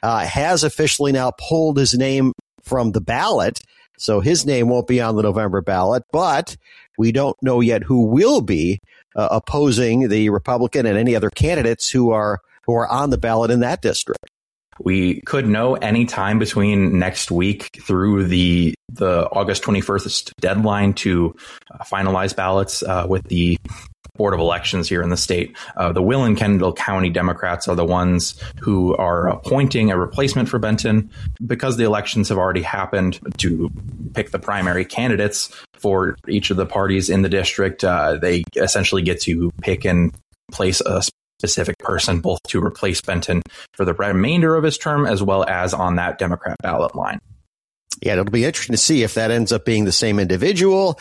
has officially now pulled his name from the ballot. So his name won't be on the November ballot, but we don't know yet who will be opposing the Republican and any other candidates who are on the ballot in that district. We could know any time between next week through the August 21st deadline to finalize ballots with the Board of Elections here in the state. The Will and Kendall County Democrats are the ones who are appointing a replacement for Benton because the elections have already happened to pick the primary candidates for each of the parties in the district. They essentially get to pick and place a specific person both to replace Benton for the remainder of his term as well as on that Democrat ballot line. Yeah, it'll be interesting to see if that ends up being the same individual,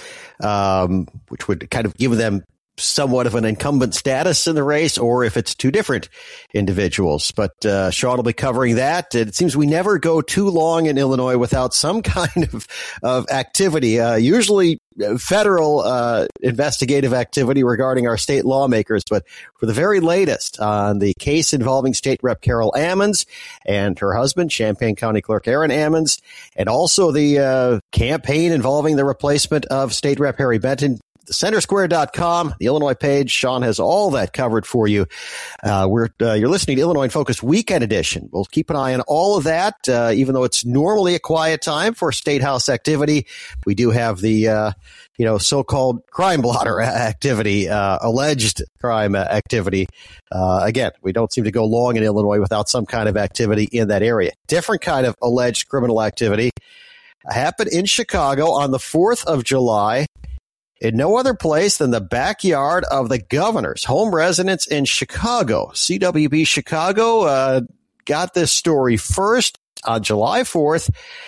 which would kind of give them somewhat of an incumbent status in the race, or if it's two different individuals. But Sean will be covering that. It seems we never go too long in Illinois without some kind of activity, usually federal investigative activity regarding our state lawmakers. But for the very latest on the case involving State Rep Carol Ammons and her husband, Champaign County Clerk Aaron Ammons, and also the campaign involving the replacement of State Rep Harry Benton, thecentersquare.com, the Illinois page. Sean has all that covered for you. You're listening to Illinois in Focus Weekend Edition. We'll keep an eye on all of that, even though it's normally a quiet time for State House activity. We do have the so-called crime blotter activity, alleged crime activity. Again, we don't seem to go long in Illinois without some kind of activity in that area. Different kind of alleged criminal activity happened in Chicago on the 4th of July. In no other place than the backyard of the governor's home residence in Chicago. CWB Chicago got this story first on July 4th.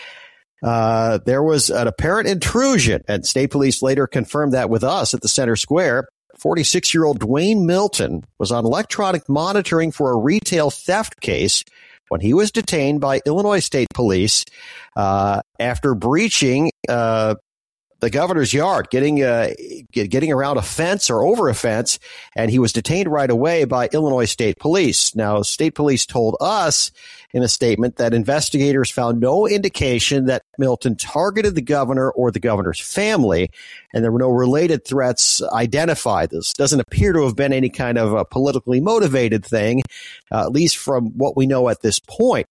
There was an apparent intrusion, and state police later confirmed that with us at the Center Square. 46-year-old Dwayne Milton was on electronic monitoring for a retail theft case when he was detained by Illinois State Police after breaching the governor's yard, getting around a fence or over a fence, and he was detained right away by Illinois State Police. Now, State Police told us in a statement that investigators found no indication that Milton targeted the governor or the governor's family, and there were no related threats identified. This doesn't appear to have been any kind of a politically motivated thing, at least from what we know at this point.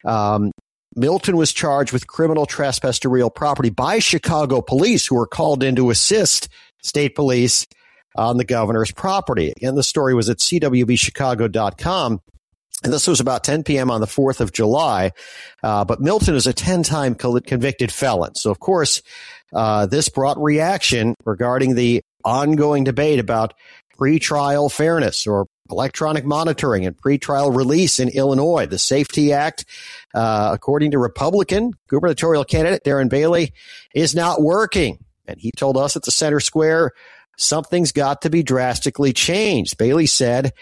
Milton was charged with criminal trespass to real property by Chicago police, who were called in to assist state police on the governor's property. Again, the story was at cwbchicago.com. And this was about 10 p.m. on the 4th of July. But Milton is a 10-time convicted felon. So, of course, this brought reaction regarding the ongoing debate about pretrial fairness or electronic monitoring and pretrial release in Illinois. The SAFE-T Act, according to Republican gubernatorial candidate Darren Bailey, is not working. And he told us at the Center Square, something's got to be drastically changed. Bailey said,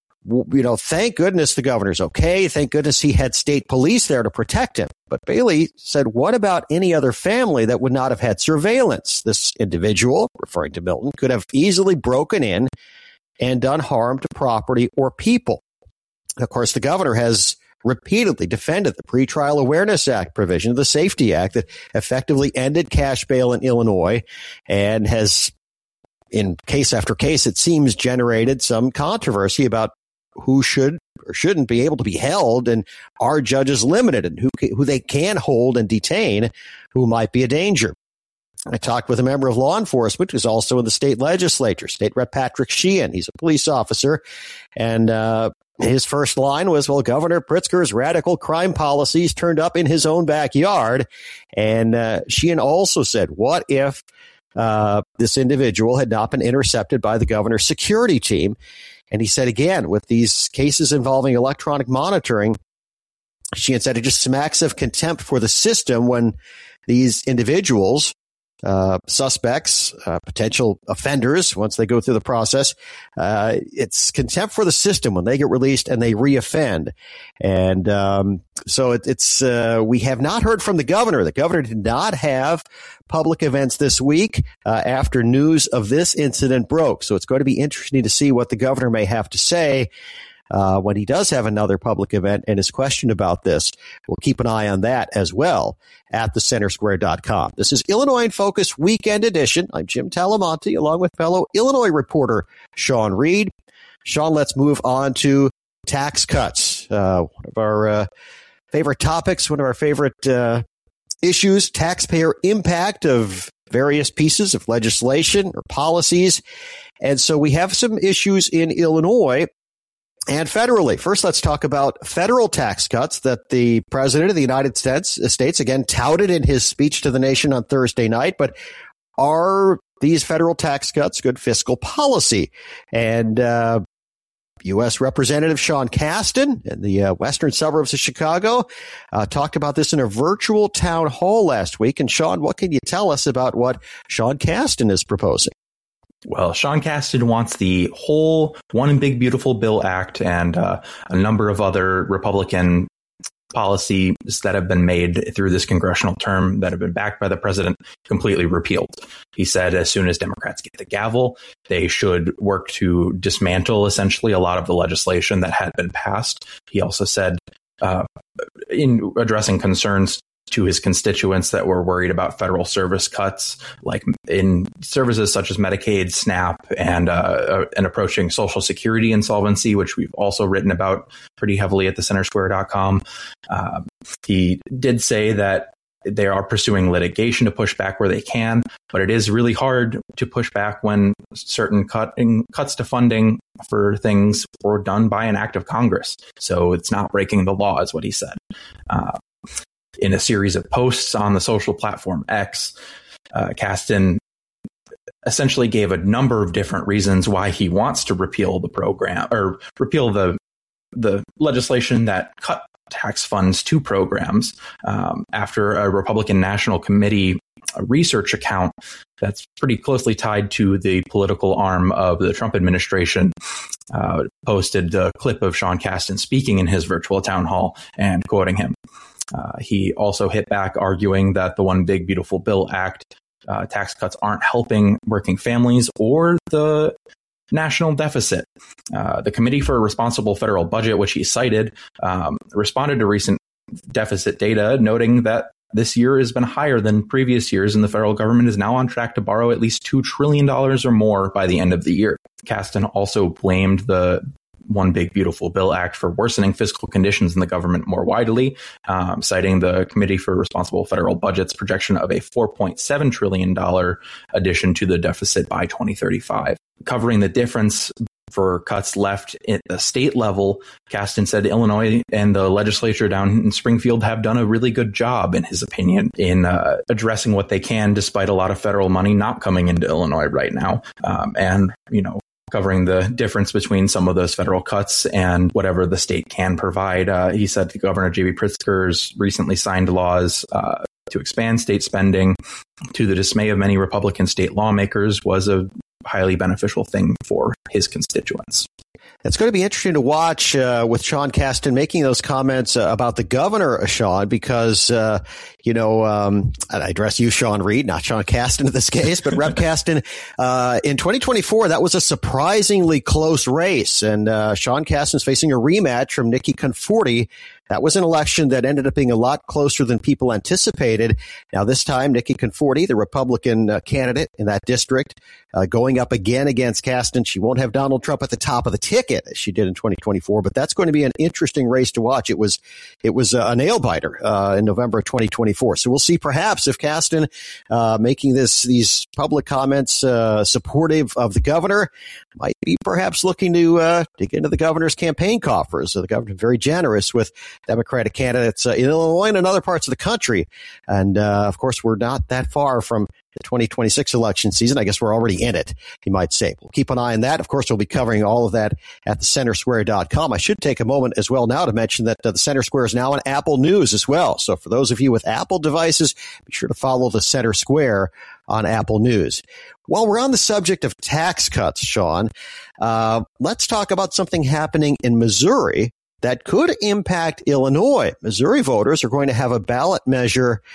thank goodness the governor's okay. Thank goodness he had state police there to protect him. But Bailey said, what about any other family that would not have had surveillance? This individual, referring to Milton, could have easily broken in and done harm to property or people. Of course, the governor has repeatedly defended the Pretrial Awareness Act provision of the SAFE-T Act that effectively ended cash bail in Illinois and has, in case after case, it seems, generated some controversy about who should or shouldn't be able to be held, and are judges limited in who they can hold and detain who might be a danger. I talked with a member of law enforcement who's also in the state legislature, State Rep Patrick Sheehan. He's a police officer, and his first line was, well, Governor Pritzker's radical crime policies turned up in his own backyard. And Sheehan also said, what if this individual had not been intercepted by the governor's security team? And he said, again, with these cases involving electronic monitoring, Sheehan said it just smacks of contempt for the system when these individuals, suspects, potential offenders, once they go through the process, it's contempt for the system when they get released and they reoffend. And so we have not heard from the governor. The governor did not have public events this week after news of this incident broke. So it's going to be interesting to see what the governor may have to say. when he does have another public event and is questioned about this. We'll keep an eye on that as well at thecentersquare.com. This is Illinois in Focus Weekend Edition. I'm Jim Talamonte, along with fellow Illinois reporter Sean Reed. Sean, let's move on to tax cuts. One of our favorite topics, one of our favorite issues, taxpayer impact of various pieces of legislation or policies. And so we have some issues in Illinois and federally. First, let's talk about federal tax cuts that the president of the United States again touted in his speech to the nation on Thursday night. But are these federal tax cuts good fiscal policy? And U.S. Representative Sean Casten in the western suburbs of Chicago talked about this in a virtual town hall last week. And Sean, what can you tell us about what Sean Casten is proposing? Well, Sean Casten wants the whole One Big Beautiful Bill Act and a number of other Republican policies that have been made through this congressional term that have been backed by the president completely repealed. He said as soon as Democrats get the gavel, they should work to dismantle essentially a lot of the legislation that had been passed. He also said in addressing concerns to his constituents that were worried about federal service cuts, like in services such as Medicaid, SNAP, and approaching Social Security insolvency, which we've also written about pretty heavily at thecentersquare.com. He did say that they are pursuing litigation to push back where they can, but it is really hard to push back when certain cuts to funding for things were done by an act of Congress. So it's not breaking the law, is what he said. In a series of posts on the social platform X, Casten essentially gave a number of different reasons why he wants to repeal the program or repeal the legislation that cut tax funds to programs after a Republican National Committee research account that's pretty closely tied to the political arm of the Trump administration posted a clip of Sean Casten speaking in his virtual town hall and quoting him. He also hit back, arguing that the One Big Beautiful Bill Act tax cuts aren't helping working families or the national deficit. The Committee for a Responsible Federal Budget, which he cited, responded to recent deficit data, noting that this year has been higher than previous years, and the federal government is now on track to borrow at least $2 trillion or more by the end of the year. Casten also blamed the One Big Beautiful Bill Act for worsening fiscal conditions in the government more widely, citing the Committee for Responsible Federal Budget's projection of a $4.7 trillion addition to the deficit by 2035. Covering the difference for cuts left at the state level, Casten said Illinois and the legislature down in Springfield have done a really good job, in his opinion, in addressing what they can, despite a lot of federal money not coming into Illinois right now. Covering the difference between some of those federal cuts and whatever the state can provide. He said Governor J.B. Pritzker's recently signed laws to expand state spending, to the dismay of many Republican state lawmakers, was a highly beneficial thing for his constituents. It's going to be interesting to watch with Sean Casten making those comments about the governor, Sean, because, I address you, Sean Reed, not Sean Casten in this case, but Rep. Casten, in 2024, that was a surprisingly close race. And Sean Casten's facing a rematch from Nikki Conforti. That was an election that ended up being a lot closer than people anticipated. Now, this time, Nikki Conforti, the Republican candidate in that district, going up again against Casten. She won't have Donald Trump at the top of the ticket as she did in 2024, but that's going to be an interesting race to watch. It was a nail biter in November of 2024. So we'll see perhaps if Casten making these public comments supportive of the governor might be perhaps looking to dig into the governor's campaign coffers. So the governor very generous with Democratic candidates in Illinois and in other parts of the country. And, of course, we're not that far from the 2026 election season. I guess we're already in it, you might say. We'll keep an eye on that. Of course, we'll be covering all of that at thecentersquare.com. I should take a moment as well now to mention that the Center Square is now on Apple News as well. So for those of you with Apple devices, be sure to follow the Center Square on Apple News. While we're on the subject of tax cuts, Sean, let's talk about something happening in Missouri that could impact Illinois. Missouri voters are going to have a ballot measure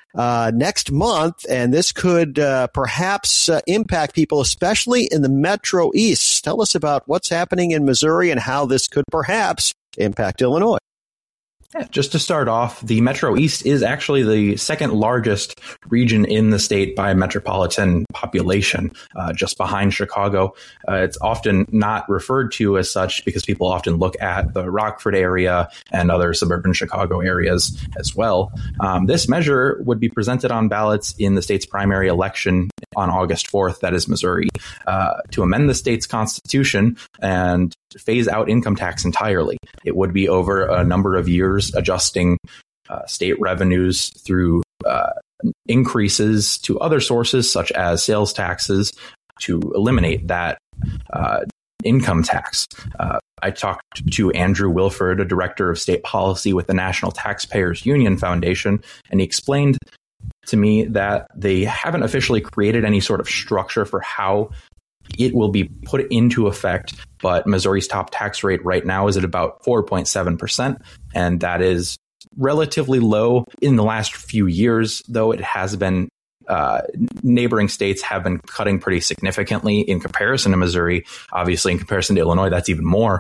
next month, and this could perhaps impact people, especially in the Metro East. Tell us about what's happening in Missouri and how this could perhaps impact Illinois. Yeah, just to start off, the Metro East is actually the second largest region in the state by metropolitan population, just behind Chicago. It's often not referred to as such because people often look at the Rockford area and other suburban Chicago areas as well. This measure would be presented on ballots in the state's primary election on August 4th, that is Missouri, to amend the state's constitution and phase out income tax entirely. It would be over a number of years, adjusting state revenues through increases to other sources such as sales taxes to eliminate that income tax. I talked to Andrew Wilford, a director of state policy with the National Taxpayers Union Foundation, and he explained to me that they haven't officially created any sort of structure for how it will be put into effect, but Missouri's top tax rate right now is at about 4.7%, and that is relatively low. In the last few years, though, it has been neighboring states have been cutting pretty significantly in comparison to Missouri. Obviously, in comparison to Illinois, that's even more.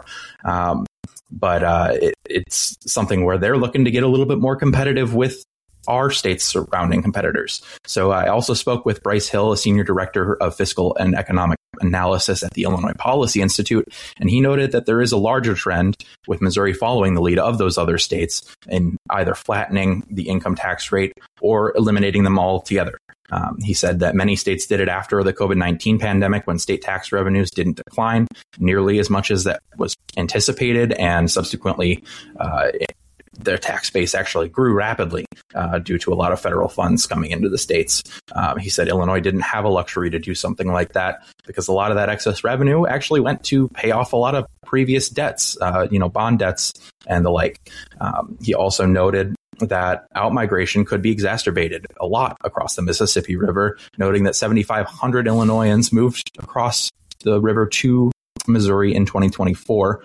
But it's something where they're looking to get a little bit more competitive with our state's surrounding competitors. So I also spoke with Bryce Hill, a senior director of fiscal and economic analysis at the Illinois Policy Institute, and he noted that there is a larger trend with Missouri following the lead of those other states in either flattening the income tax rate or eliminating them altogether. He said that many states did it after the COVID-19 pandemic when state tax revenues didn't decline nearly as much as that was anticipated, and subsequently their tax base actually grew rapidly due to a lot of federal funds coming into the states. He said Illinois didn't have a luxury to do something like that because a lot of that excess revenue actually went to pay off a lot of previous debts, bond debts and the like. He also noted that outmigration could be exacerbated a lot across the Mississippi River, noting that 7,500 Illinoisans moved across the river to Missouri in 2024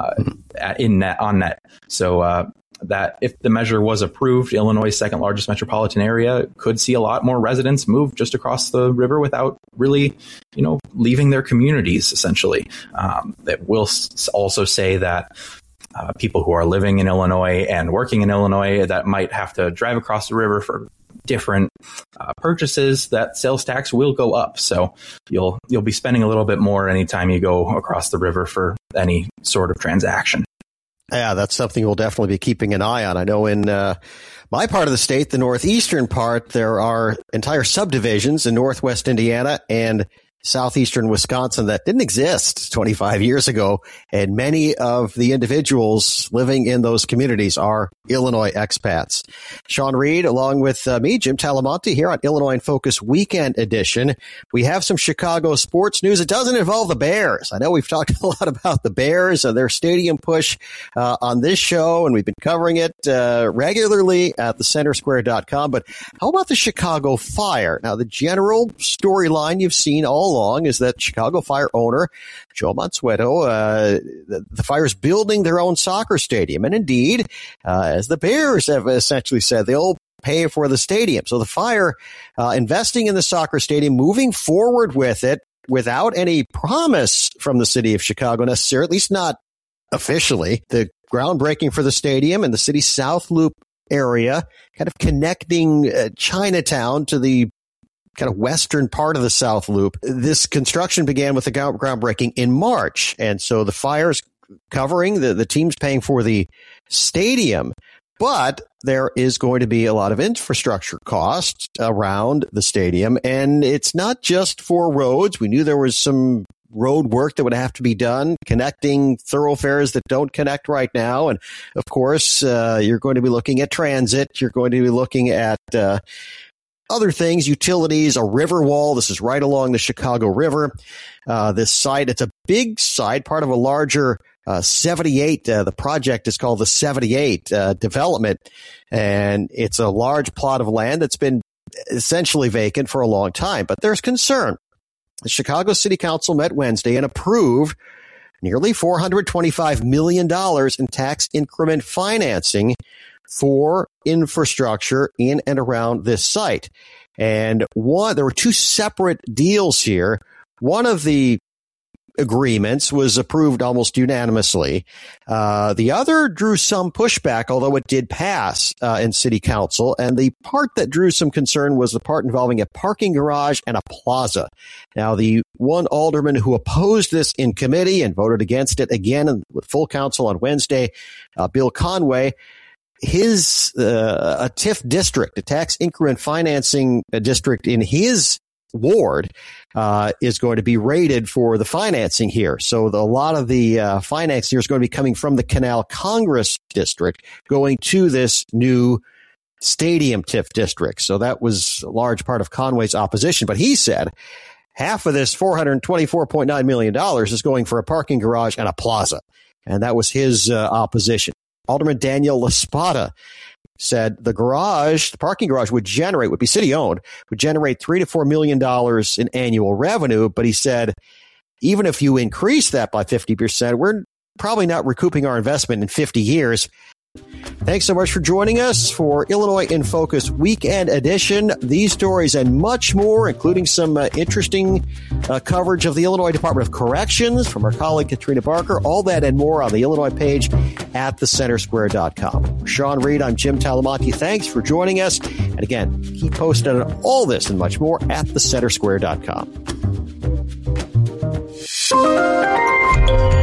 on net. So that if the measure was approved, Illinois' second largest metropolitan area could see a lot more residents move just across the river without really, leaving their communities, essentially. That will also say that people who are living in Illinois and working in Illinois that might have to drive across the river for different purchases, that sales tax will go up. So you'll be spending a little bit more anytime you go across the river for any sort of transaction. Yeah, that's something we'll definitely be keeping an eye on. I know in my part of the state, the northeastern part, there are entire subdivisions in northwest Indiana and southeastern Wisconsin that didn't exist 25 years ago. And many of the individuals living in those communities are Illinois expats. Sean Reed, along with me, Jim Talamonte, here on Illinois in Focus Weekend Edition. We have some Chicago sports news. It doesn't involve the Bears. I know we've talked a lot about the Bears and their stadium push on this show, and we've been covering it regularly at thecentersquare.com. But how about the Chicago Fire? Now, the general storyline you've seen all along is that Chicago Fire owner Joe Mansueto, the Fire's building their own soccer stadium. And indeed, as the Bears have essentially said, they'll pay for the stadium. So the Fire investing in the soccer stadium, moving forward with it without any promise from the city of Chicago necessarily, at least not officially. The groundbreaking for the stadium in the city's South Loop area, kind of connecting Chinatown to the kind of western part of the South Loop. This construction began with the groundbreaking in March. And so the Fire's covering, the team's paying for the stadium. But there is going to be a lot of infrastructure costs around the stadium. And it's not just for roads. We knew there was some road work that would have to be done, connecting thoroughfares that don't connect right now. And of course, you're going to be looking at transit. You're going to be looking at other things, utilities, a river wall. This is right along the Chicago River. This site, it's a big site, part of a larger 78. The project is called the 78 development, and it's a large plot of land that's been essentially vacant for a long time. But there's concern. The Chicago City Council met Wednesday and approved nearly $425 million in tax increment financing for infrastructure in and around this site. And there were two separate deals here. One of the agreements was approved almost unanimously. The other drew some pushback, although it did pass in city council. And the part that drew some concern was the part involving a parking garage and a plaza. Now, the one alderman who opposed this in committee and voted against it again with full council on Wednesday, Bill Conway, his a TIF district, a tax increment financing district in his ward is going to be rated for the financing here. So a lot of the financing here is going to be coming from the Canal Congress district going to this new stadium TIF district. So that was a large part of Conway's opposition. But he said half of this $424.9 million is going for a parking garage and a plaza. And that was his opposition. Alderman Daniel LaSpada said the parking garage would be city owned, would generate $3 to $4 million in annual revenue. But he said, even if you increase that by 50%, we're probably not recouping our investment in 50 years. Thanks so much for joining us for Illinois in Focus Weekend Edition. These stories and much more, including some interesting coverage of the Illinois Department of Corrections from our colleague Katrina Barker. All that and more on the Illinois page at thecentersquare.com. For Sean Reed, I'm Jim Talamonte. Thanks for joining us. And again, keep posted on all this and much more at thecentersquare.com.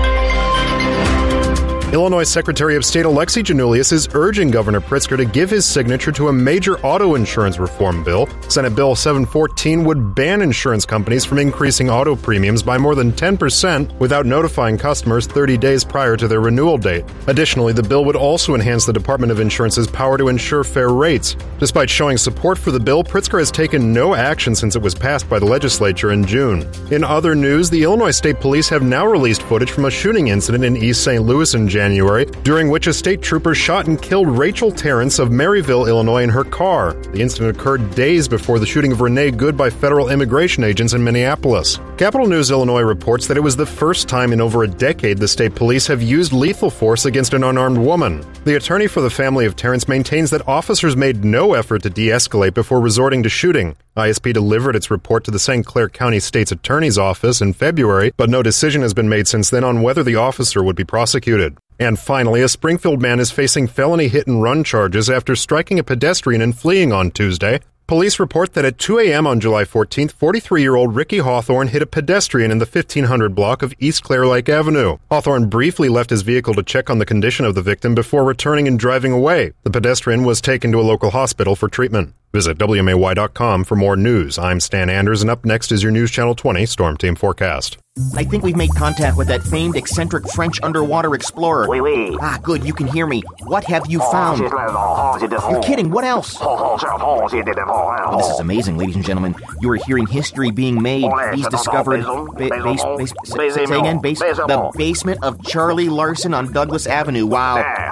Illinois Secretary of State Alexi Janulius is urging Governor Pritzker to give his signature to a major auto insurance reform bill. Senate Bill 714 would ban insurance companies from increasing auto premiums by more than 10% without notifying customers 30 days prior to their renewal date. Additionally, the bill would also enhance the Department of Insurance's power to ensure fair rates. Despite showing support for the bill, Pritzker has taken no action since it was passed by the legislature in June. In other news, the Illinois State Police have now released footage from a shooting incident in East St. Louis in January, during which a state trooper shot and killed Rachel Terrence of Maryville, Illinois, in her car. The incident occurred days before the shooting of Renee Good by federal immigration agents in Minneapolis. Capital News Illinois reports that it was the first time in over a decade the state police have used lethal force against an unarmed woman. The attorney for the family of Terrence maintains that officers made no effort to de-escalate before resorting to shooting. ISP delivered its report to the St. Clair County State's Attorney's Office in February, but no decision has been made since then on whether the officer would be prosecuted. And finally, a Springfield man is facing felony hit-and-run charges after striking a pedestrian and fleeing on Tuesday. Police report that at 2 a.m. on July 14th, 43-year-old Ricky Hawthorne hit a pedestrian in the 1500 block of East Clair Lake Avenue. Hawthorne briefly left his vehicle to check on the condition of the victim before returning and driving away. The pedestrian was taken to a local hospital for treatment. Visit WMAY.com for more news. I'm Stan Anders, and up next is your News Channel 20 Storm Team Forecast. I think we've made contact with that famed eccentric French underwater explorer. Oui, oui. Ah, good, you can hear me. What have you found? You're kidding, what else? Oh, this is amazing, ladies and gentlemen. You are hearing history being made. He's discovered... Say again, the basement of Charlie Larson on Douglas Avenue. Wow.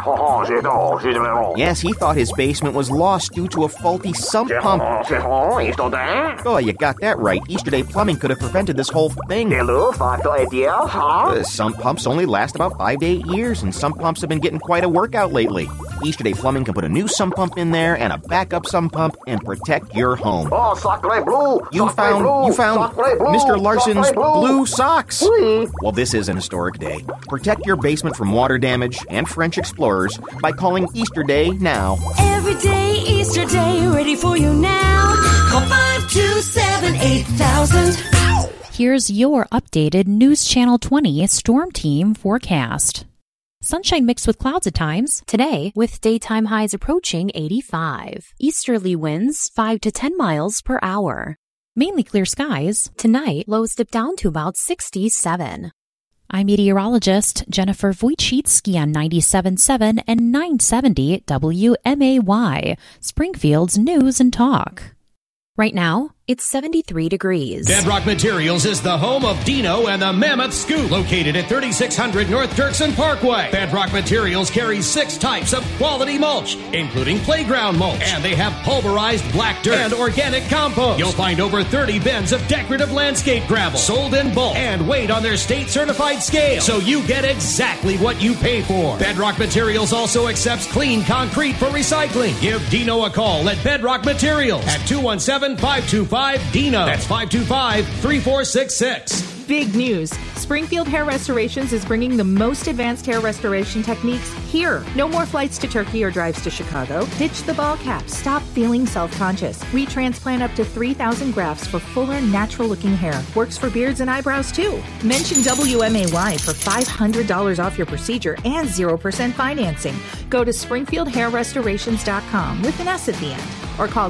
Yes, he thought his basement was lost due to a faulty sump pump. Oh, you got that right. Easterday Plumbing could have prevented this whole thing. Sump pumps only last about 5 to 8 years, and sump pumps have been getting quite a workout lately. Easterday Plumbing can put a new sump pump in there and a backup sump pump and protect your home. You found Mr. Larson's blue socks. Well, this is an historic day. Protect your basement from water damage and French explorers by calling Easterday now. Every day, Easter Day, ready for you now. Call 527-8000. Here's your updated News Channel 20 Storm Team forecast. Sunshine mixed with clouds at times. Today, with daytime highs approaching 85. Easterly winds 5 to 10 miles per hour. Mainly clear skies. Tonight, lows dip down to about 67. I'm meteorologist Jennifer Wojcicki on 97.7 and 970 WMAY, Springfield's News and Talk. Right now, it's 73 degrees. Bedrock Materials is the home of Dino and the Mammoth Scoop, located at 3600 North Dirksen Parkway. Bedrock Materials carries 6 types of quality mulch, including playground mulch, and they have pulverized black dirt and organic compost. You'll find over 30 bins of decorative landscape gravel sold in bulk and weighed on their state-certified scale, so you get exactly what you pay for. Bedrock Materials also accepts clean concrete for recycling. Give Dino a call at Bedrock Materials at 217-525-DINO. That's 525-3466. Big news. Springfield Hair Restorations is bringing the most advanced hair restoration techniques here. No more flights to Turkey or drives to Chicago. Ditch the ball cap. Stop feeling self-conscious. We transplant up to 3,000 grafts for fuller, natural-looking hair. Works for beards and eyebrows, too. Mention WMAY for $500 off your procedure and 0% financing. Go to SpringfieldHairRestorations.com with an S at the end, or call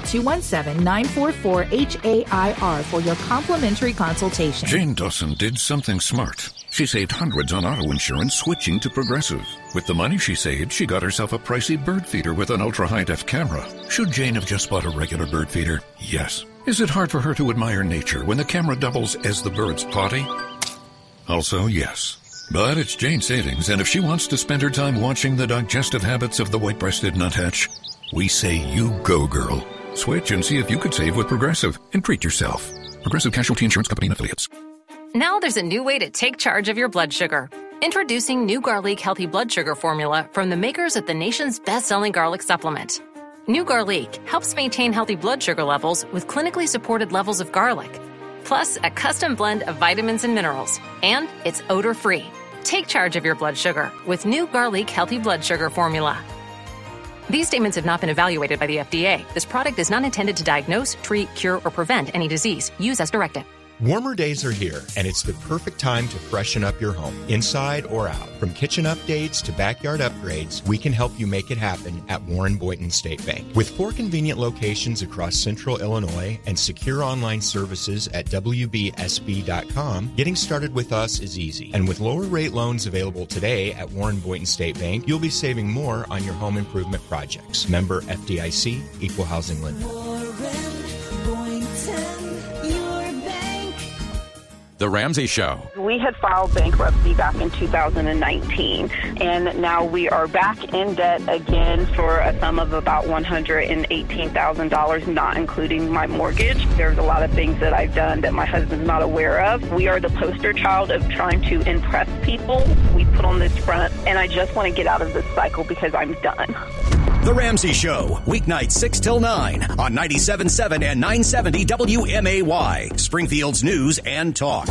217-944-HAIR for your complimentary consultation. Jane Dawson did something smart. She saved hundreds on auto insurance switching to Progressive. With the money she saved, she got herself a pricey bird feeder with an ultra-high-def camera. Should Jane have just bought a regular bird feeder? Yes. Is it hard for her to admire nature when the camera doubles as the bird's potty? Also, yes. But it's Jane's savings, and if she wants to spend her time watching the digestive habits of the white-breasted nuthatch, we say you go, girl. Switch and see if you could save with Progressive and treat yourself. Progressive Casualty Insurance Company and Affiliates. Now there's a new way to take charge of your blood sugar. Introducing New Garlic Healthy Blood Sugar Formula from the makers of the nation's best-selling garlic supplement. New Garlic helps maintain healthy blood sugar levels with clinically supported levels of garlic, plus a custom blend of vitamins and minerals, and it's odor-free. Take charge of your blood sugar with New Garlic Healthy Blood Sugar Formula. These statements have not been evaluated by the FDA. This product is not intended to diagnose, treat, cure, or prevent any disease. Use as directed. Warmer days are here, and it's the perfect time to freshen up your home, inside or out. From kitchen updates to backyard upgrades, we can help you make it happen at Warren Boynton State Bank. With 4 convenient locations across central Illinois and secure online services at WBSB.com, getting started with us is easy. And with lower rate loans available today at Warren Boynton State Bank, you'll be saving more on your home improvement projects. Member FDIC, Equal Housing Lender. The Ramsey Show. We had filed bankruptcy back in 2019, and now we are back in debt again for a sum of about $118,000, not including my mortgage. There's a lot of things that I've done that my husband's not aware of. We are the poster child of trying to impress people. We put on this front, and I just want to get out of this cycle because I'm done. The Ramsey Show, weeknights 6 till 9 on 97.7 and 970 WMAY, Springfield's News and Talk.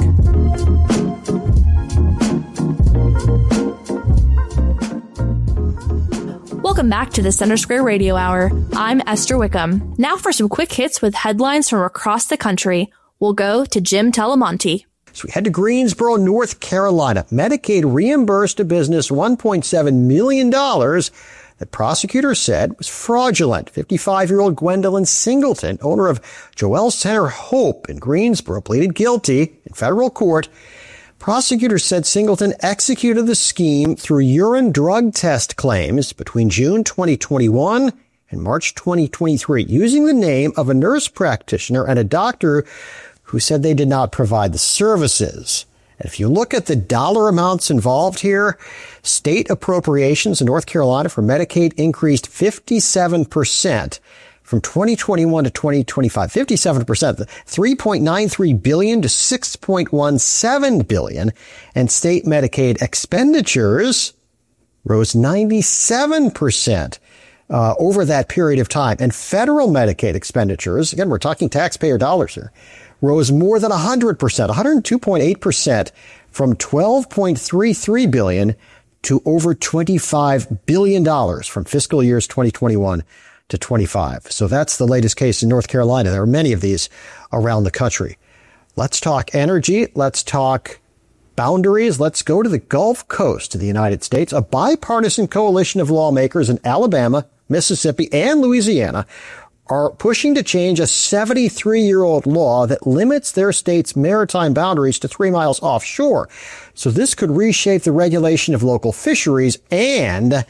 Welcome back to the Center Square Radio Hour. I'm Esther Wickham. Now for some quick hits with headlines from across the country. We'll go to Jim Talamonte. So we head to Greensboro, North Carolina. Medicaid reimbursed a business $1.7 million that prosecutors said was fraudulent. 55-year-old Gwendolyn Singleton, owner of Joel Center Hope in Greensboro, pleaded guilty in federal court. Prosecutors said Singleton executed the scheme through urine drug test claims between June 2021 and March 2023, using the name of a nurse practitioner and a doctor who said they did not provide the services. And if you look at the dollar amounts involved here, state appropriations in North Carolina for Medicaid increased 57% from 2021 to 2025. 57%, $3.93 billion to $6.17 billion. And state Medicaid expenditures rose 97% over that period of time. And federal Medicaid expenditures, again, we're talking taxpayer dollars here, rose more than 100%, 102.8% from $12.33 billion to over $25 billion from fiscal years 2021 to 25. So that's the latest case in North Carolina. There are many of these around the country. Let's talk energy. Let's talk boundaries. Let's go to the Gulf Coast of the United States. A bipartisan coalition of lawmakers in Alabama, Mississippi, and Louisiana are pushing to change a 73-year-old law that limits their state's maritime boundaries to 3 miles offshore. So this could reshape the regulation of local fisheries and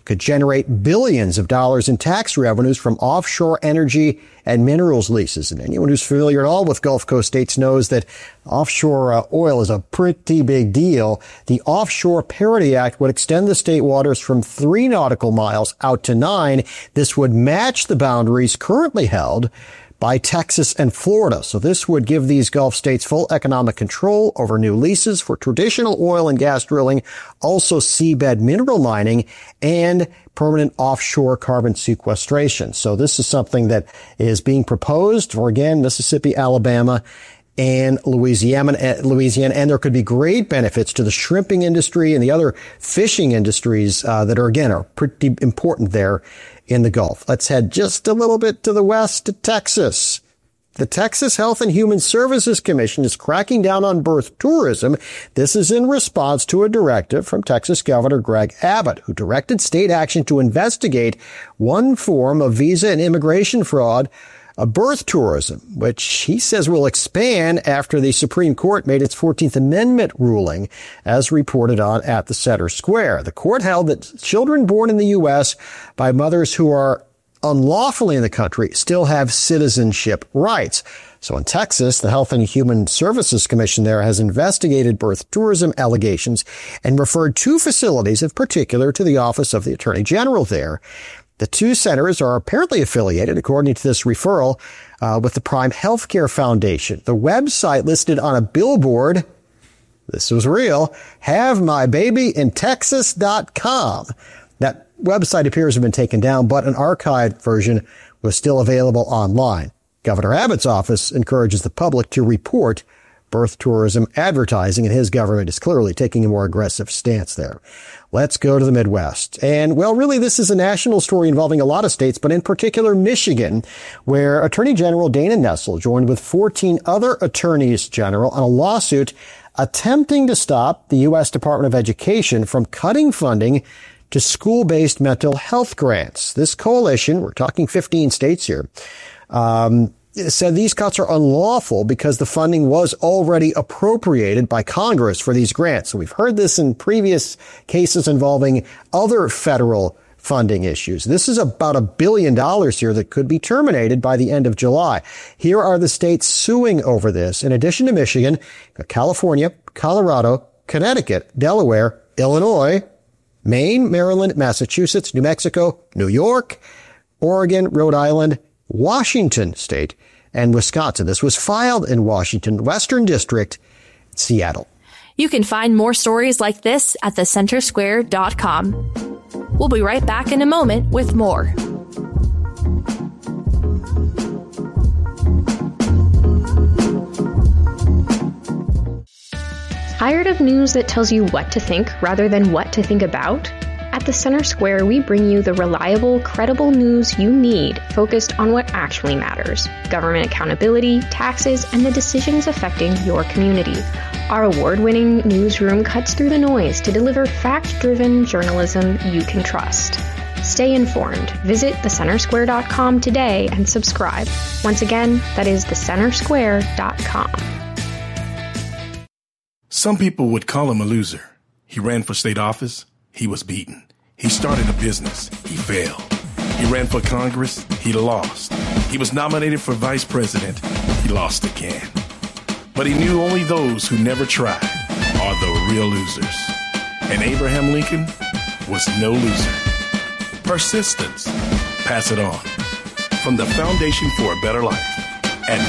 could generate billions of dollars in tax revenues from offshore energy and minerals leases. And anyone who's familiar at all with Gulf Coast states knows that offshore oil is a pretty big deal. The Offshore Parity Act would extend the state waters from 3 nautical miles out to 9. This would match the boundaries currently held by Texas and Florida. So this would give these Gulf states full economic control over new leases for traditional oil and gas drilling, also seabed mineral mining, and permanent offshore carbon sequestration. So this is something that is being proposed for, again, Mississippi, Alabama, and Louisiana, and there could be great benefits to the shrimping industry and the other fishing industries that are pretty important there in the Gulf. Let's head just a little bit to the west to Texas. The Texas Health and Human Services Commission is cracking down on birth tourism. This is in response to a directive from Texas Governor Greg Abbott, who directed state action to investigate one form of visa and immigration fraud, birth tourism, which he says will expand after the Supreme Court made its 14th Amendment ruling, as reported on at the Center Square. The court held that children born in the U.S. by mothers who are unlawfully in the country still have citizenship rights. So in Texas, the Health and Human Services Commission there has investigated birth tourism allegations and referred 2 facilities in particular to the Office of the Attorney General there. The 2 centers are apparently affiliated, according to this referral, with the Prime Healthcare Foundation. The website listed on a billboard, this was real, HaveMyBabyInTexas.com. That website appears to have been taken down, but an archived version was still available online. Governor Abbott's office encourages the public to report birth tourism advertising, and his government is clearly taking a more aggressive stance there. Let's go to the Midwest. And, well, really, this is a national story involving a lot of states, but in particular Michigan, where Attorney General Dana Nessel joined with 14 other attorneys general on a lawsuit attempting to stop the U.S. Department of Education from cutting funding to school-based mental health grants. This coalition, we're talking 15 states here, said these cuts are unlawful because the funding was already appropriated by Congress for these grants. So we've heard this in previous cases involving other federal funding issues. This is about $1 billion here that could be terminated by the end of July. Here are the states suing over this. In addition to Michigan, California, Colorado, Connecticut, Delaware, Illinois, Maine, Maryland, Massachusetts, New Mexico, New York, Oregon, Rhode Island, Washington State, and Wisconsin. This was filed in Washington, Western District, Seattle. You can find more stories like this at thecentersquare.com. We'll be right back in a moment with more. Tired of news that tells you what to think rather than what to think about? At the Center Square, we bring you the reliable, credible news you need focused on what actually matters: government accountability, taxes, and the decisions affecting your community. Our award-winning newsroom cuts through the noise to deliver fact-driven journalism you can trust. Stay informed. Visit thecentersquare.com today and subscribe. Once again, that is thecentersquare.com. Some people would call him a loser. He ran for state office. He was beaten. He started a business. He failed. He ran for Congress. He lost. He was nominated for vice president. He lost again. But he knew only those who never tried are the real losers. And Abraham Lincoln was no loser. Persistence. Pass it on. From the Foundation for a Better Life at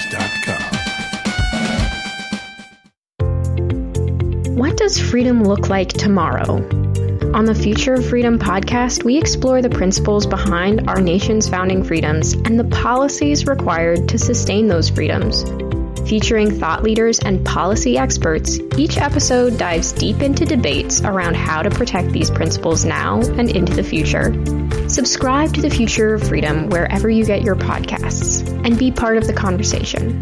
values.com. What does freedom look like tomorrow? On the Future of Freedom podcast, we explore the principles behind our nation's founding freedoms and the policies required to sustain those freedoms. Featuring thought leaders and policy experts, each episode dives deep into debates around how to protect these principles now and into the future. Subscribe to the Future of Freedom wherever you get your podcasts and be part of the conversation.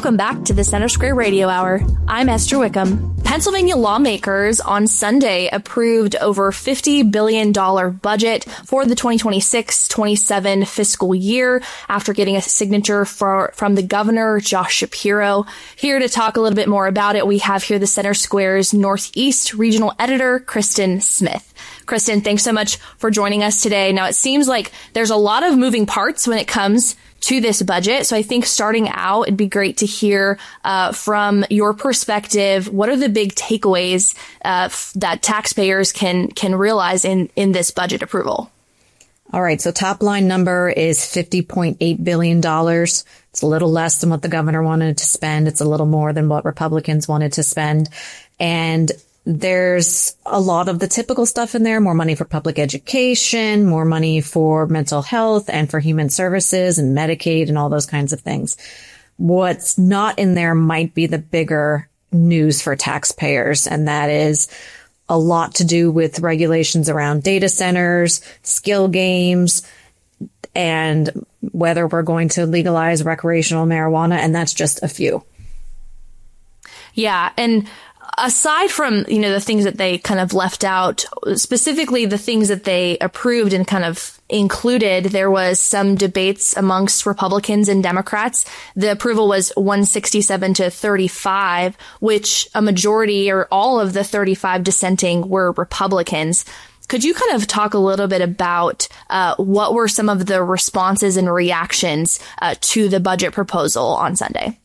Welcome back to the Center Square Radio Hour. I'm Esther Wickham. Pennsylvania lawmakers on Sunday approved over $50 billion budget for the 2026-27 fiscal year after getting a signature from the governor, Josh Shapiro. Here to talk a little bit more about it, we have here the Center Square's Northeast Regional Editor, Kristen Smith. Kristen, thanks so much for joining us today. Now, it seems like there's a lot of moving parts when it comes to this budget. So I think starting out, it'd be great to hear from your perspective, what are the big takeaways that taxpayers can realize in this budget approval? All right. So top line number is $50.8 billion. It's a little less than what the governor wanted to spend. It's a little more than what Republicans wanted to spend. And there's a lot of the typical stuff in there, more money for public education, more money for mental health and for human services and Medicaid and all those kinds of things. What's not in there might be the bigger news for taxpayers, and that is a lot to do with regulations around data centers, skill games, and whether we're going to legalize recreational marijuana, and that's just a few. Yeah, and aside from, the things that they kind of left out, specifically the things that they approved and kind of included, there was some debates amongst Republicans and Democrats. The approval was 167 to 35, which a majority or all of the 35 dissenting were Republicans. Could you kind of talk a little bit about what were some of the responses and reactions to the budget proposal on Sunday?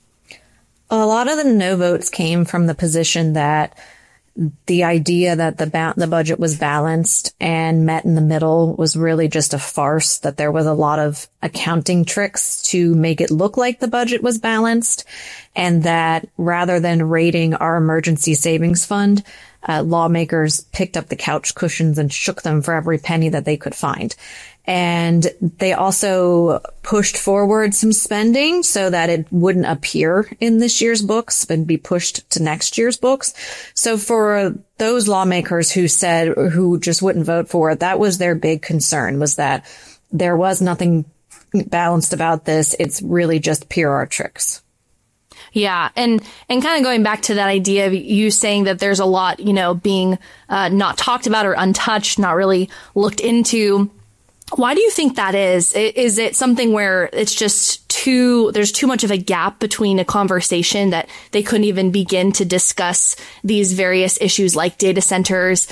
A lot of the no votes came from the position that the idea that the budget was balanced and met in the middle was really just a farce, that there was a lot of accounting tricks to make it look like the budget was balanced, and that rather than raiding our emergency savings fund, lawmakers picked up the couch cushions and shook them for every penny that they could find. And they also pushed forward some spending so that it wouldn't appear in this year's books and be pushed to next year's books. So for those lawmakers who just wouldn't vote for it, that was their big concern, was that there was nothing balanced about this. It's really just PR tricks. Yeah. And kind of going back to that idea of you saying that there's a lot, being not talked about or untouched, not really looked into. Why do you think that is? Is it something where it's just there's too much of a gap between a conversation that they couldn't even begin to discuss these various issues like data centers,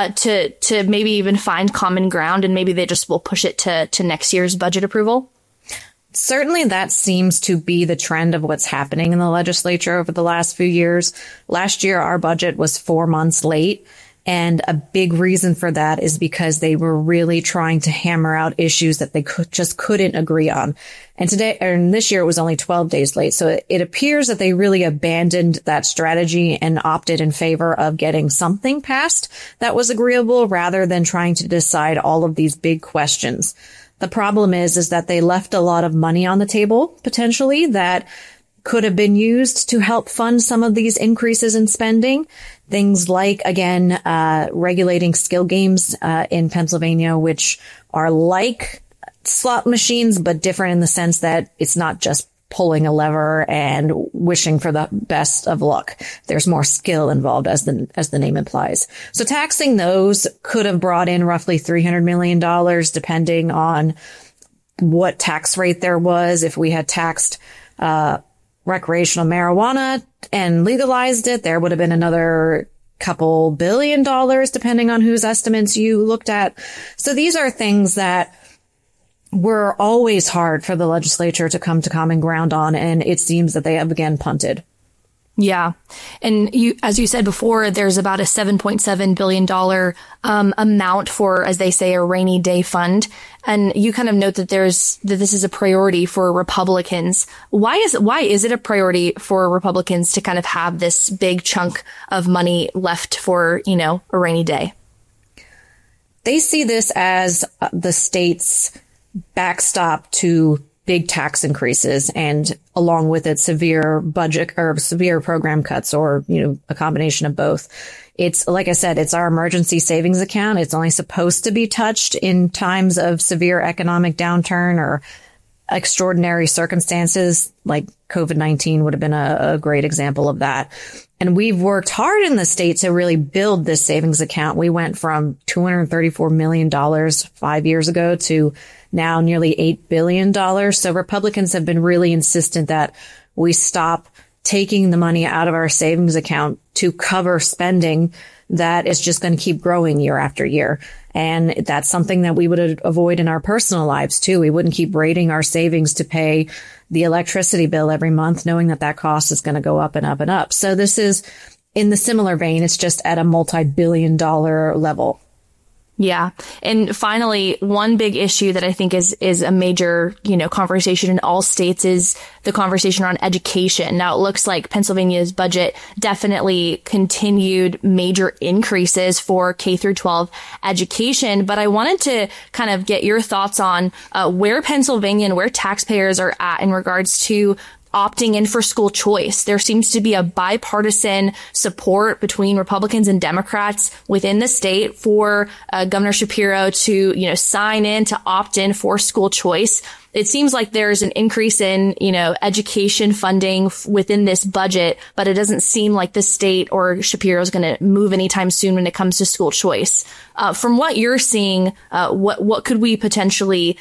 to maybe even find common ground, and maybe they just will push it to next year's budget approval? Certainly that seems to be the trend of what's happening in the legislature over the last few years. Last year, our budget was 4 months late. And a big reason for that is because they were really trying to hammer out issues that they couldn't agree on. And this year it was only 12 days late. So it appears that they really abandoned that strategy and opted in favor of getting something passed that was agreeable rather than trying to decide all of these big questions. The problem is that they left a lot of money on the table, potentially, that could have been used to help fund some of these increases in spending. Things like, again, regulating skill games in Pennsylvania, which are like slot machines, but different in the sense that it's not just pulling a lever and wishing for the best of luck. There's more skill involved, as the name implies. So taxing those could have brought in roughly $300 million, depending on what tax rate there was. If we had taxed recreational marijuana and legalized it, there would have been another couple $2 billion, depending on whose estimates you looked at. So these are things that were always hard for the legislature to come to common ground on, and it seems that they have again punted. Yeah. And as you said before, there's about a $7.7 billion amount for, as they say, a rainy day fund. And you kind of note that this is a priority for Republicans. Why is it a priority for Republicans to kind of have this big chunk of money left for, a rainy day? They see this as the state's backstop to big tax increases, and along with it, severe budget or severe program cuts, or, a combination of both. It's, like I said, it's our emergency savings account. It's only supposed to be touched in times of severe economic downturn or extraordinary circumstances like COVID-19 would have been a great example of that. And we've worked hard in the state to really build this savings account. We went from $234 million 5 years ago to now nearly $8 billion. So Republicans have been really insistent that we stop taking the money out of our savings account to cover spending that is just going to keep growing year after year. And that's something that we would avoid in our personal lives too. We wouldn't keep raiding our savings to pay the electricity bill every month, knowing that that cost is going to go up and up and up. So this is in the similar vein. It's just at a multi-billion-dollar level. Yeah. And finally, one big issue that I think is a major, conversation in all states is the conversation on education. Now, it looks like Pennsylvania's budget definitely continued major increases for K through 12 education. But I wanted to kind of get your thoughts on where Pennsylvania and where taxpayers are at in regards to opting in for school choice. There seems to be a bipartisan support between Republicans and Democrats within the state for Governor Shapiro to, sign in to opt in for school choice. It seems like there's an increase in, education funding within this budget, but it doesn't seem like the state or Shapiro is going to move anytime soon when it comes to school choice. From what you're seeing, what could we potentially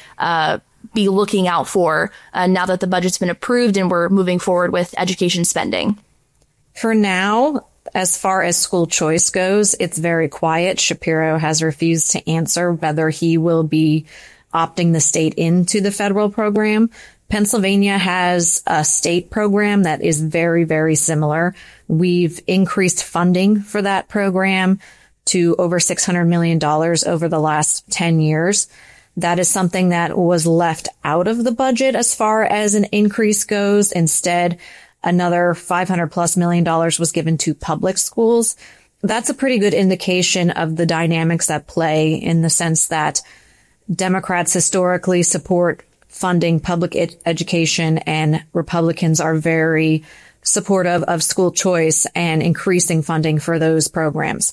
be looking out for now that the budget's been approved and we're moving forward with education spending? For now, as far as school choice goes, it's very quiet. Shapiro has refused to answer whether he will be opting the state into the federal program. Pennsylvania has a state program that is very, very similar. We've increased funding for that program to over $600 million over the last 10 years. That is something that was left out of the budget as far as an increase goes. Instead, another $500+ million was given to public schools. That's a pretty good indication of the dynamics at play, in the sense that Democrats historically support funding public education, and Republicans are very supportive of school choice and increasing funding for those programs.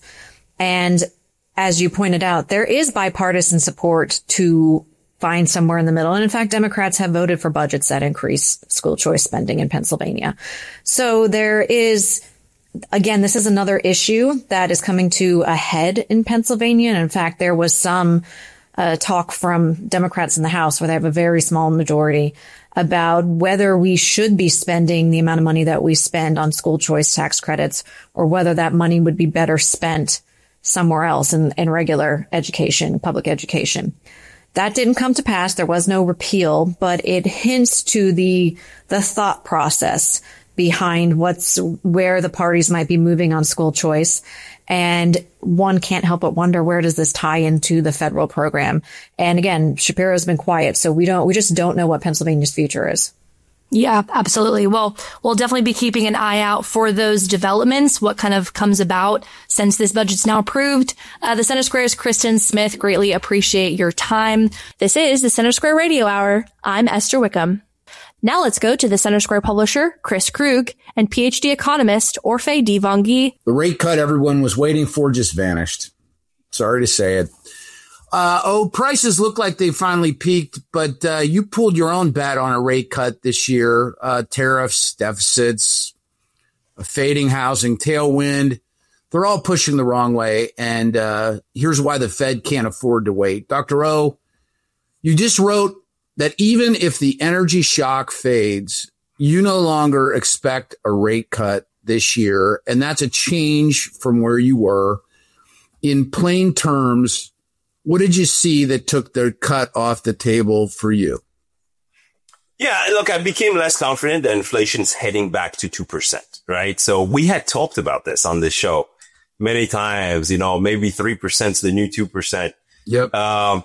And as you pointed out, there is bipartisan support to find somewhere in the middle. And in fact, Democrats have voted for budgets that increase school choice spending in Pennsylvania. So there is, again, this is another issue that is coming to a head in Pennsylvania. And in fact, there was some talk from Democrats in the House, where they have a very small majority, about whether we should be spending the amount of money that we spend on school choice tax credits, or whether that money would be better spent somewhere else in regular education, public education. That didn't come to pass. There was no repeal, but it hints to the thought process behind where the parties might be moving on school choice. And one can't help but wonder, where does this tie into the federal program? And again, Shapiro's been quiet, so we just don't know what Pennsylvania's future is. Yeah, absolutely. Well, we'll definitely be keeping an eye out for those developments, what kind of comes about since this budget's now approved. The Center Square's Kristen Smith, greatly appreciate your time. This is the Center Square Radio Hour. I'm Esther Wickham. Now let's go to the Center Square publisher, Chris Krug, and PhD economist, Orphe Divounguy. The rate cut everyone was waiting for just vanished. Sorry to say it. Prices look like they finally peaked, but you pulled your own bet on a rate cut this year. Tariffs, deficits, a fading housing tailwind. They're all pushing the wrong way, and here's why the Fed can't afford to wait. Dr. O, you just wrote that even if the energy shock fades, you no longer expect a rate cut this year, and that's a change from where you were. In plain terms, what did you see that took the cut off the table for you? Yeah, look, I became less confident that inflation's heading back to 2%, right? So we had talked about this on this show many times, maybe 3% is the new 2%. Yep.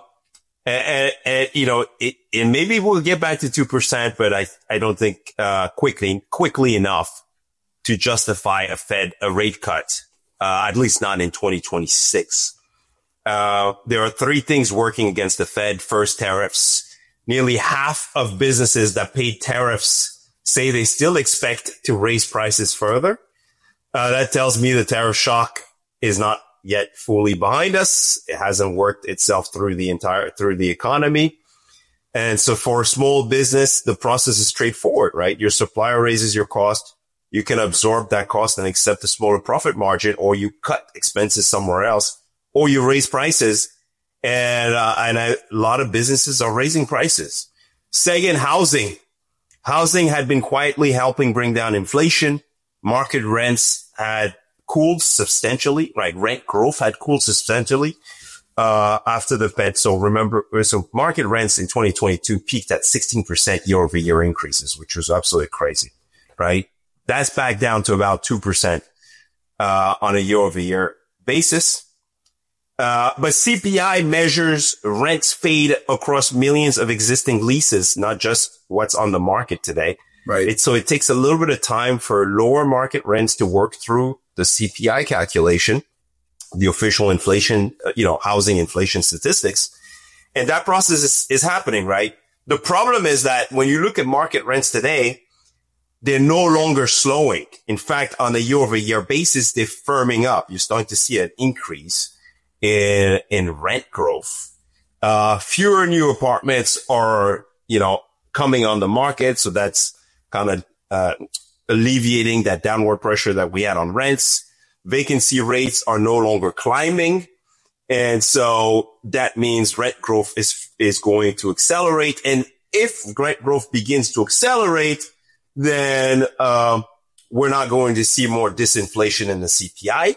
And maybe we'll get back to 2%, but I don't think, quickly enough to justify a rate cut, at least not in 2026. There are three things working against the Fed. First, tariffs. Nearly half of businesses that paid tariffs say they still expect to raise prices further. That tells me the tariff shock is not yet fully behind us. It hasn't worked itself through the economy. And so for a small business, the process is straightforward, right? Your supplier raises your cost. You can absorb that cost and accept a smaller profit margin, or you cut expenses somewhere else, or you raise prices. And a lot of businesses are raising prices. Second, housing. Housing had been quietly helping bring down inflation. Market rents had cooled substantially, right? Rent growth had cooled substantially, after the Fed. So market rents in 2022 peaked at 16% year-over-year increases, which was absolutely crazy, right? That's back down to about 2%, on a year-over-year basis. But CPI measures rents fade across millions of existing leases, not just what's on the market today. Right. So it takes a little bit of time for lower market rents to work through the CPI calculation, the official inflation, housing inflation statistics. And that process is happening, right? The problem is that when you look at market rents today, they're no longer slowing. In fact, on a year-over-year basis, they're firming up. You're starting to see an increase in rent growth. Fewer new apartments are, coming on the market. So that's kind of, alleviating that downward pressure that we had on rents. Vacancy rates are no longer climbing. And so that means rent growth is going to accelerate. And if rent growth begins to accelerate, then, we're not going to see more disinflation in the CPI.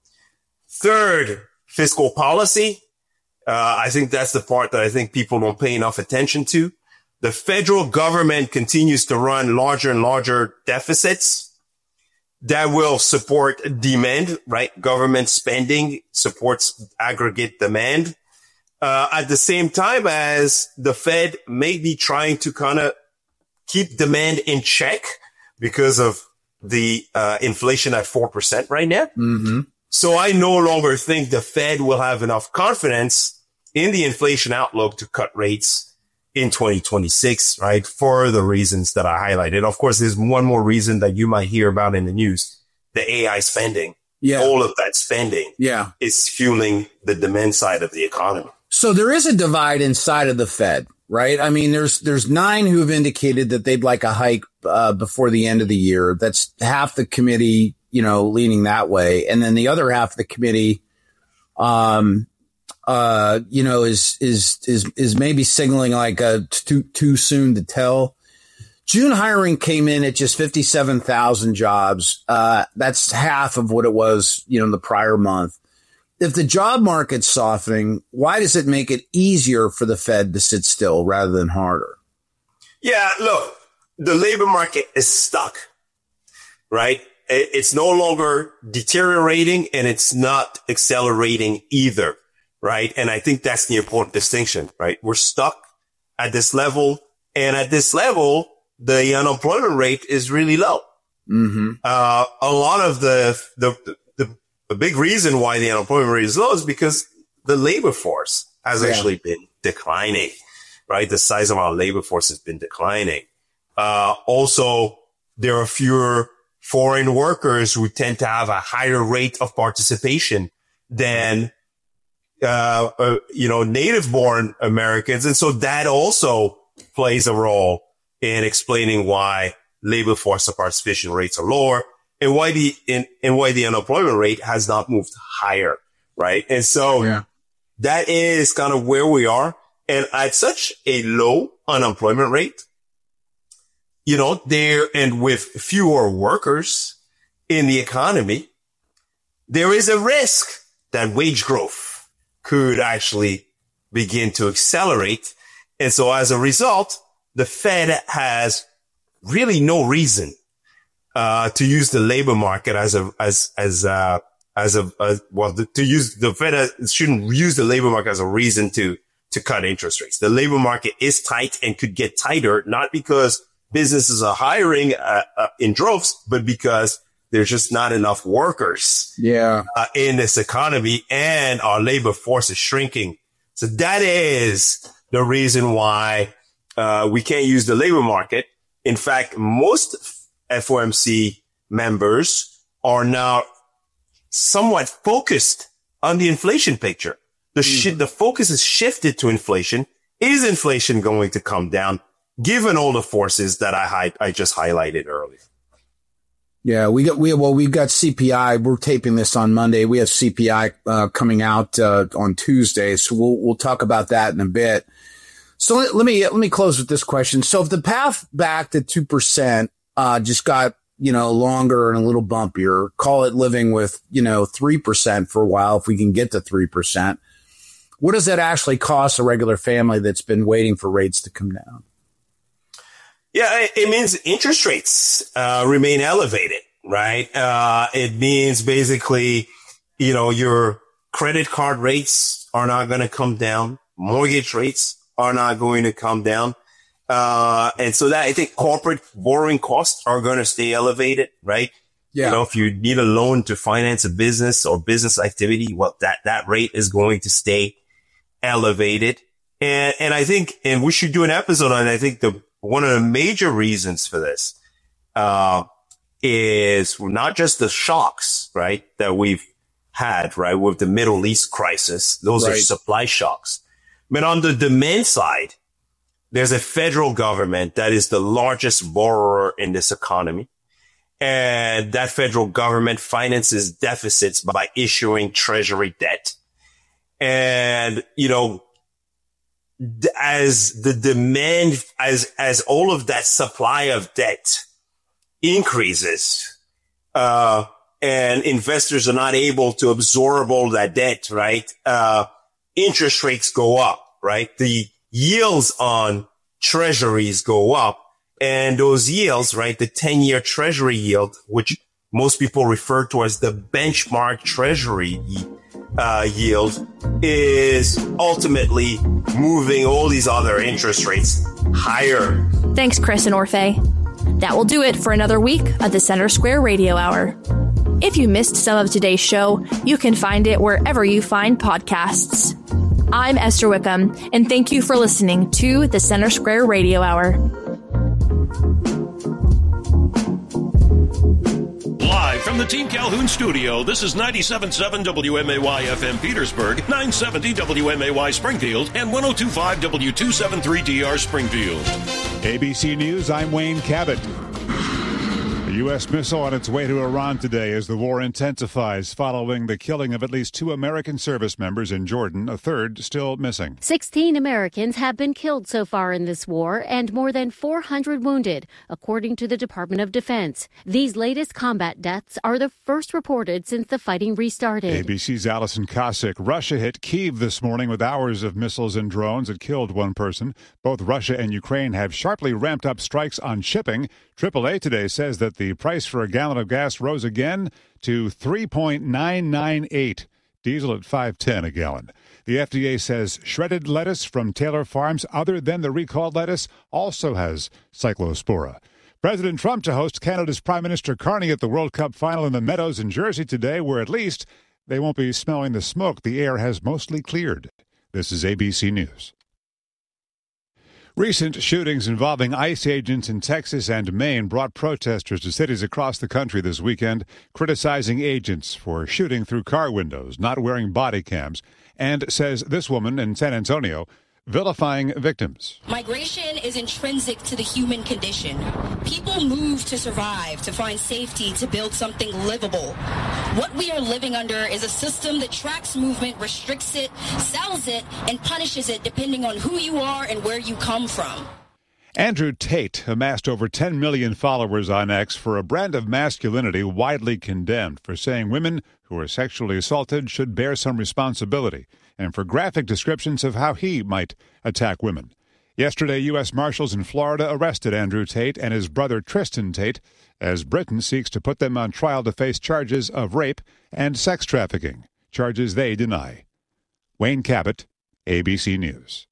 Third, fiscal policy. I think that's the part that I think people don't pay enough attention to. The federal government continues to run larger and larger deficits that will support demand, right? Government spending supports aggregate demand. At the same time as the Fed may be trying to kind of keep demand in check because of the inflation at 4% right now. Mm-hmm. So I no longer think the Fed will have enough confidence in the inflation outlook to cut rates in 2026, right? For the reasons that I highlighted. Of course, there's one more reason that you might hear about in the news, the AI spending. Yeah. All of that spending is fueling the demand side of the economy. So there is a divide inside of the Fed, right? I mean, there's 9 who have indicated that they'd like a hike before the end of the year. That's half the committee, leaning that way. And then the other half of the committee, is maybe signaling like too soon to tell. June hiring came in at just 57,000 jobs. That's half of what it was, the prior month. If the job market's softening, why does it make it easier for the Fed to sit still rather than harder? Yeah, look, the labor market is stuck, right? It's no longer deteriorating and it's not accelerating either, right? And I think that's the important distinction, right? We're stuck at this level, and at this level, the unemployment rate is really low. Mm-hmm. A lot of the big reason why the unemployment rate is low is because the labor force has actually been declining, right? The size of our labor force has been declining. Also, there are fewer foreign workers who tend to have a higher rate of participation than, native born Americans. And so that also plays a role in explaining why labor force participation rates are lower and why the unemployment rate has not moved higher. Right. And so that is kind of where we are. And at such a low unemployment rate, and with fewer workers in the economy, there is a risk that wage growth could actually begin to accelerate. And so as a result, the Fed has really no reason to use the labor market the Fed shouldn't use the labor market as a reason to cut interest rates. The labor market is tight and could get tighter, not because businesses are hiring in droves, but because there's just not enough workers in this economy, and our labor force is shrinking. So that is the reason why we can't use the labor market. In fact, most FOMC members are now somewhat focused on the inflation picture. The focus is shifted to inflation is inflation going to come down given all the forces that I just highlighted earlier? Yeah, we got CPI. We're taping this on Monday. We have CPI coming out on Tuesday, so we'll talk about that in a bit. So let me close with this question. So if the path back to 2% just got longer and a little bumpier, call it living with 3% for a while if we can get to 3%. What does that actually cost a regular family that's been waiting for rates to come down? Yeah, it means interest rates remain elevated, right? It means basically, your credit card rates are not going to come down. Mortgage rates are not going to come down. And so that I think corporate borrowing costs are going to stay elevated, right? Yeah. If you need a loan to finance a business or business activity, well, that rate is going to stay elevated. And I think, and we should do an episode on it. I think one of the major reasons for this, is not just the shocks, right, that we've had, right, with the Middle East crisis. Those are supply shocks. But on the demand side, there's a federal government that is the largest borrower in this economy. And that federal government finances deficits by issuing treasury debt. And, as the demand, as all of that supply of debt increases, and investors are not able to absorb all that debt, right? Interest rates go up, right? The yields on treasuries go up, and those yields, right? The 10-year treasury yield, which most people refer to as the benchmark treasury yield, is ultimately moving all these other interest rates higher. Thanks, Chris and Orfeh. That will do it for another week of the Center Square Radio Hour. If you missed some of today's show, you can find it wherever you find podcasts. I'm Esther Wickham, and thank you for listening to the Center Square Radio Hour. Live from the Team Calhoun studio, this is 97.7 WMAY FM Petersburg, 970 WMAY Springfield, and 102.5 W273DR Springfield. ABC News, I'm Wayne Cabot. A U.S. missile on its way to Iran today as the war intensifies following the killing of at least 2 American service members in Jordan, a third still missing. 16 Americans have been killed so far in this war and more than 400 wounded, according to the Department of Defense. These latest combat deaths are the first reported since the fighting restarted. ABC's Allison Kosick. Russia hit Kyiv this morning with hours of missiles and drones. It killed 1 person. Both Russia and Ukraine have sharply ramped up strikes on shipping. AAA today says that the price for a gallon of gas rose again to $3.998. Diesel at $5.10 a gallon. The FDA says shredded lettuce from Taylor Farms, other than the recalled lettuce, also has cyclospora. President Trump to host Canada's Prime Minister Carney at the World Cup final in the Meadows in Jersey today, where at least they won't be smelling the smoke. The air has mostly cleared. This is ABC News. Recent shootings involving ICE agents in Texas and Maine brought protesters to cities across the country this weekend, criticizing agents for shooting through car windows, not wearing body cams, and, says this woman in San Antonio, vilifying victims. Migration is intrinsic to the human condition. People move to survive, to find safety, to build something livable. What we are living under is a system that tracks movement, restricts it, sells it, and punishes it depending on who you are and where you come from. Andrew Tate amassed over 10 million followers on X for a brand of masculinity widely condemned for saying women who are sexually assaulted should bear some responsibility, and for graphic descriptions of how he might attack women. Yesterday, U.S. Marshals in Florida arrested Andrew Tate and his brother Tristan Tate as Britain seeks to put them on trial to face charges of rape and sex trafficking, charges they deny. Wayne Cabot, ABC News.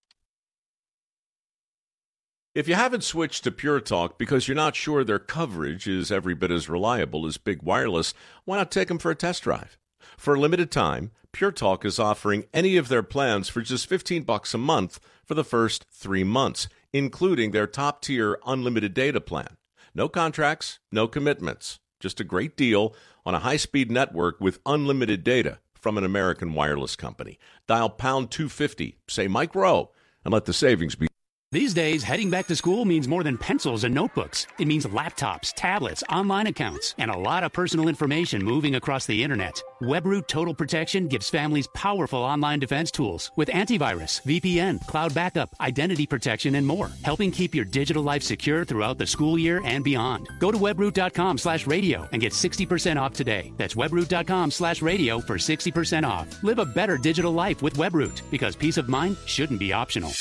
If you haven't switched to Pure Talk because you're not sure their coverage is every bit as reliable as Big Wireless, why not take them for a test drive? For a limited time, Pure Talk is offering any of their plans for just $15 a month for the first 3 months, including their top-tier unlimited data plan. No contracts, no commitments, just a great deal on a high-speed network with unlimited data from an American wireless company. Dial pound 250, say Mike Rowe, and let the savings be. These days, heading back to school means more than pencils and notebooks. It means laptops, tablets, online accounts, and a lot of personal information moving across the internet. WebRoot Total Protection gives families powerful online defense tools with antivirus, VPN, cloud backup, identity protection, and more, helping keep your digital life secure throughout the school year and beyond. Go to webroot.com/radio and get 60% off today. That's webroot.com/radio for 60% off. Live a better digital life with WebRoot, because peace of mind shouldn't be optional.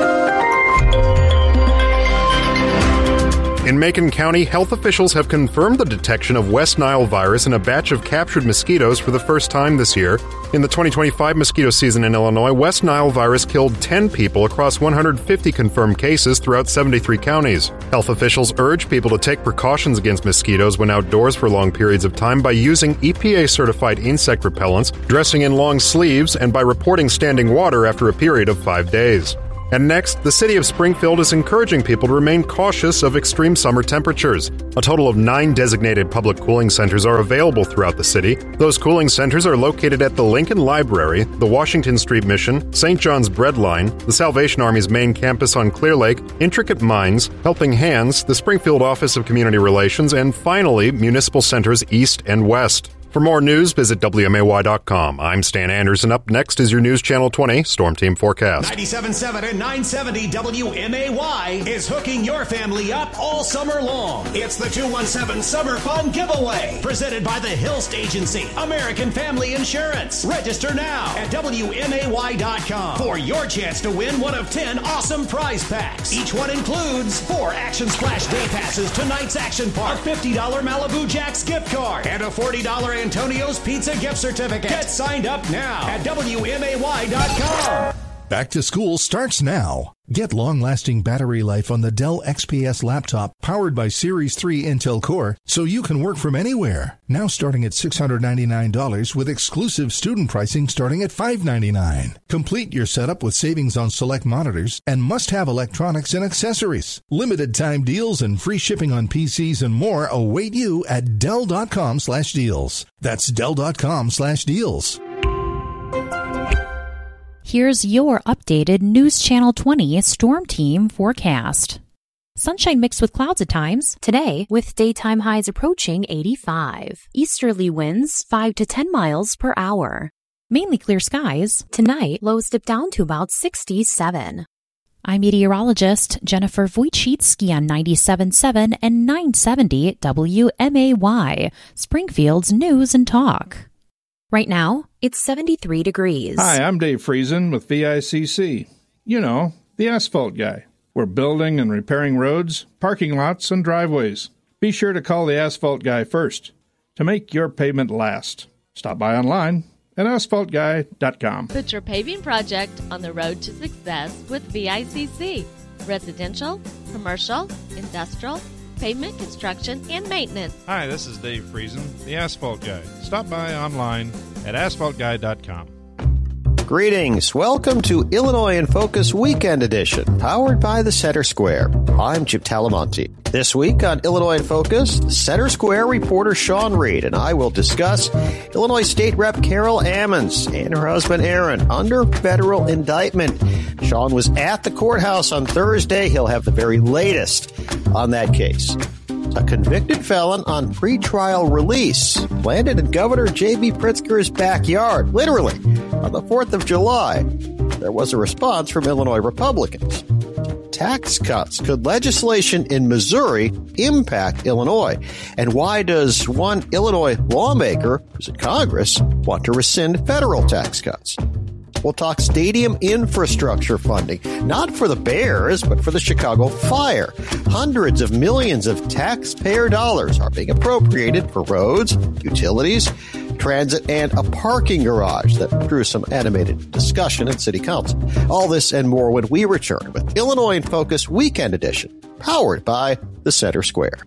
In Macon County, health officials have confirmed the detection of West Nile virus in a batch of captured mosquitoes for the first time this year. In the 2025 mosquito season in Illinois, West Nile virus killed 10 people across 150 confirmed cases throughout 73 counties. Health officials urge people to take precautions against mosquitoes when outdoors for long periods of time by using EPA-certified insect repellents, dressing in long sleeves, and by reporting standing water after a period of 5 days. And next, the city of Springfield is encouraging people to remain cautious of extreme summer temperatures. A total of 9 designated public cooling centers are available throughout the city. Those cooling centers are located at the Lincoln Library, the Washington Street Mission, St. John's Bread Line, the Salvation Army's main campus on Clear Lake, Intricate Minds, Helping Hands, the Springfield Office of Community Relations, and finally, municipal centers east and west. For more news, visit WMAY.com. I'm Stan Anderson. Up next is your News Channel 20 Storm Team Forecast. 97.7 and 970 WMAY is hooking your family up all summer long. It's the 217 Summer Fun Giveaway, presented by the Hilst Agency, American Family Insurance. Register now at WMAY.com for your chance to win one of 10 awesome prize packs. Each one includes 4 Action Splash Day Passes to Night's Action Park, a $50 Malibu Jacks gift card, and a $40 Antonio's Pizza gift certificate. Get signed up now at WMAY.com. Back to school starts now. Get long-lasting battery life on the Dell XPS laptop powered by Series 3 Intel Core so you can work from anywhere. Now starting at $699 with exclusive student pricing starting at $599. Complete your setup with savings on select monitors and must-have electronics and accessories. Limited time deals and free shipping on PCs and more await you at Dell.com/deals. That's Dell.com/deals. Here's your updated News Channel 20 Storm Team forecast. Sunshine mixed with clouds at times. Today, with daytime highs approaching 85. Easterly winds 5 to 10 miles per hour. Mainly clear skies. Tonight, lows dip down to about 67. I'm meteorologist Jennifer Wojcicki on 97.7 and 970 WMAY, Springfield's News and Talk. Right now, it's 73 degrees. Hi, I'm Dave Friesen with VICC. You know, the asphalt guy. We're building and repairing roads, parking lots, and driveways. Be sure to call the asphalt guy first to make your pavement last. Stop by online at asphaltguy.com. Put your paving project on the road to success with VICC. Residential, commercial, industrial, pavement construction, and maintenance. Hi, this is Dave Friesen, the Asphalt Guy. Stop by online at asphaltguy.com. Greetings. Welcome to Illinois in Focus Weekend Edition, powered by the Center Square. I'm Chip Talamonte. This week on Illinois in Focus, Center Square reporter Sean Reed and I will discuss Illinois State Rep Carol Ammons and her husband Aaron under federal indictment. Sean was at the courthouse on Thursday. He'll have the very latest on that case. A convicted felon on pretrial release landed in Governor J.B. Pritzker's backyard, literally, on the 4th of July. There was a response from Illinois Republicans. Tax cuts. Could legislation in Missouri impact Illinois? And why does one Illinois lawmaker who's in Congress want to rescind federal tax cuts? We'll talk stadium infrastructure funding, not for the Bears, but for the Chicago Fire. Hundreds of millions of taxpayer dollars are being appropriated for roads, utilities, transit, and a parking garage that drew some animated discussion at City Council. All this and more when we return with Illinois in Focus Weekend Edition, powered by the Center Square.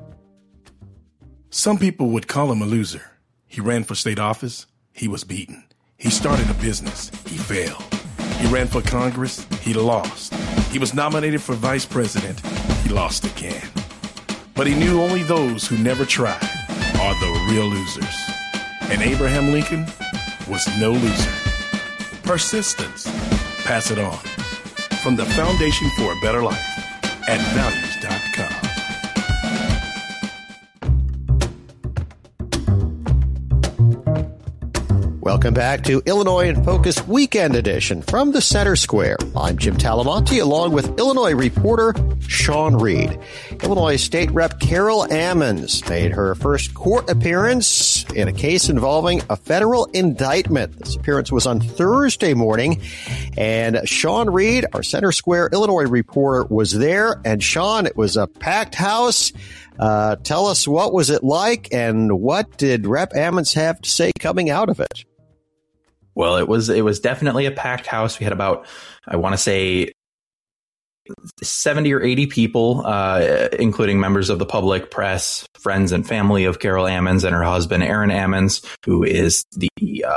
Some people would call him a loser. He ran for state office. He was beaten. He started a business. He failed. He ran for Congress. He lost. He was nominated for vice president. He lost again. But he knew only those who never tried are the real losers. And Abraham Lincoln was no loser. Persistence. Pass it on. from the Foundation for a Better Life at values.com. Welcome back to Illinois in Focus Weekend Edition from the Center Square. I'm Jim Talamonte, along with Illinois reporter Sean Reed. Illinois State Rep Carol Ammons made her first court appearance in a case involving a federal indictment. This appearance was on Thursday morning, and Sean Reed, our Center Square Illinois reporter, was there. And Sean, it was a packed house. Tell us, what was it like, and what did Rep Ammons have to say coming out of it? Well, it was definitely a packed house. We had about, I want to say, 70 or 80 people, including members of the public, press, friends, and family of Carol Ammons and her husband, Aaron Ammons, who is the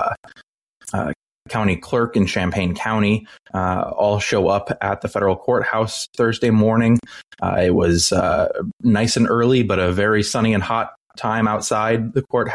county clerk in Champaign County, all show up at the federal courthouse Thursday morning. It was nice and early, but a very sunny and hot time outside the courthouse.